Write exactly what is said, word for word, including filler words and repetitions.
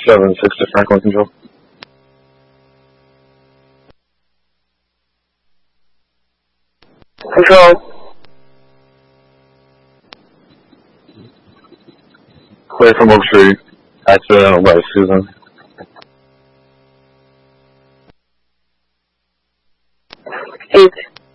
seven six to Franklin Control. Control. Clear from Oak Tree. Accidental by Susan. Eight.